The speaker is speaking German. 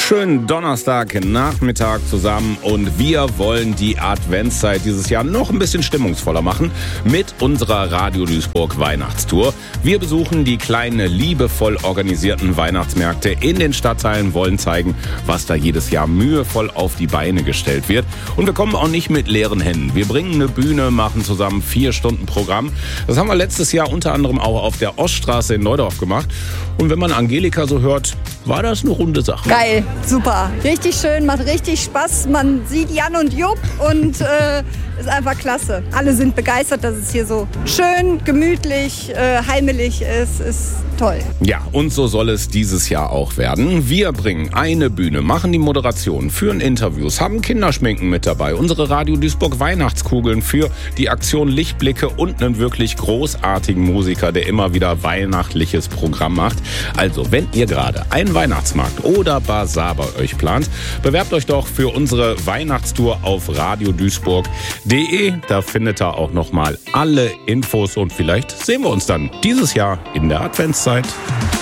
Schönen Donnerstagnachmittag zusammen und wir wollen die Adventszeit dieses Jahr noch ein bisschen stimmungsvoller machen mit unserer Radio Duisburg Weihnachtstour. Wir besuchen die kleinen, liebevoll organisierten Weihnachtsmärkte in den Stadtteilen, wollen zeigen, was da jedes Jahr mühevoll auf die Beine gestellt wird. Und wir kommen auch nicht mit leeren Händen. Wir bringen eine Bühne, machen zusammen 4 Stunden Programm. Das haben wir letztes Jahr unter anderem auch auf der Oststraße in Neudorf gemacht. Und wenn man Angelika so hört, war das eine runde Sache. Geil, super. Richtig schön, macht richtig Spaß. Man sieht Jan und Jupp und ist einfach klasse. Alle sind begeistert, dass es hier so schön, gemütlich, heimelig ist toll. Ja, und so soll es dieses Jahr auch werden. Wir bringen eine Bühne, machen die Moderation, führen Interviews, haben Kinderschminken mit dabei, unsere Radio Duisburg Weihnachtskugeln für die Aktion Lichtblicke und einen wirklich großartigen Musiker, der immer wieder weihnachtliches Programm macht. Also, wenn ihr gerade einen Weihnachtsmarkt oder Basar bei euch plant, bewerbt euch doch für unsere Weihnachtstour auf radioduisburg.de. Da findet ihr auch nochmal alle Infos und vielleicht sehen wir uns dann dieses Jahr in der Adventszeit.